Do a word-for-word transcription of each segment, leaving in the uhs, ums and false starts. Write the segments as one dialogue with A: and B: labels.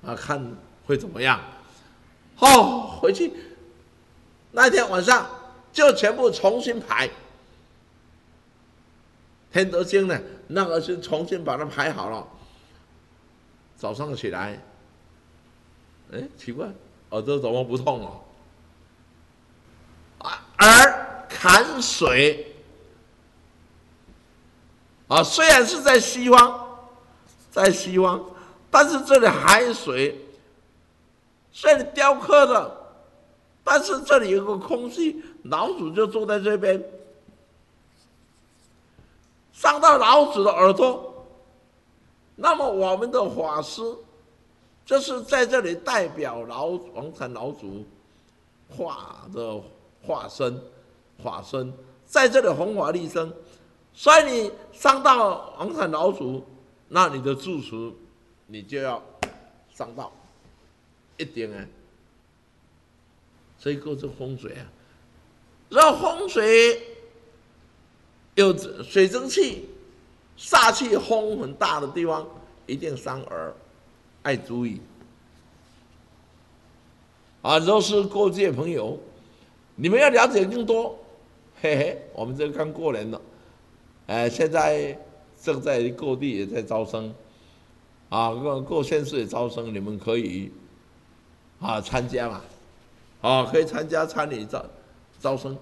A: 啊，看会怎么样。哦，回去那天晚上就全部重新排。天德经呢，那个是重新把它排好了。早上起来，哎，奇怪，耳朵怎么不痛哦？啊，而坎水啊，虽然是在西方，在西方，但是这里海水虽然雕刻的，但是这里有个空隙，老祖就坐在这边，上到老祖的耳朵。那么我们的法师就是在这里代表老王禅老祖化的化身，化身在这里弘法利生。所以你上到王禅老祖，那你的住持你就要上到，一定啊。这个是风水啊，然后风水有水蒸气、煞气、风很大的地方，一定伤耳，爱注意。啊，都是各界朋友，你们要了解更多。嘿嘿，我们这个刚过年了，哎、呃，现在正在各地也在招生，啊，各各县市也招生，你们可以啊参加嘛，啊，可以参加参与招招生，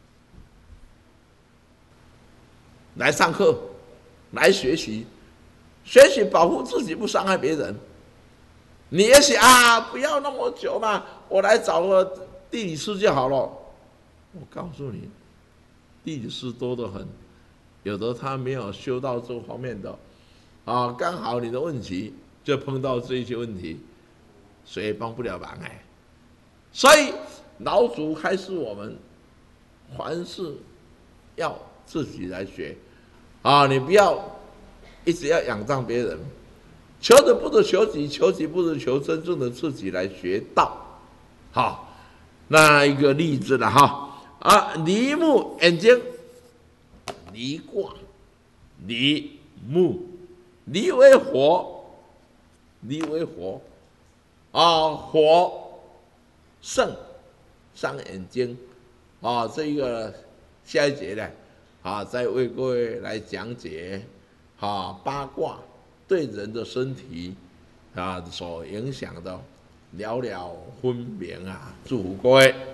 A: 来上课，来学习，学习保护自己，不伤害别人。你也许啊，不要那么久嘛，我来找个地理师就好了。我告诉你，地理师多得很，有的他没有修到这方面的，啊，刚好你的问题就碰到这些问题，谁也帮不了忙哎。所以老祖开示我们，凡事要自己来学，啊，你不要一直要仰仗别人。求者不如求己，求己不如求真正的自己来学道。好，那一个例子了哈啊，离木眼睛，离卦，离木，离为火，离为火啊，火盛伤眼睛啊，这个下一节呢啊，再为各位来讲解啊八卦对人的身体啊所影响的了了分明啊，祝福各位。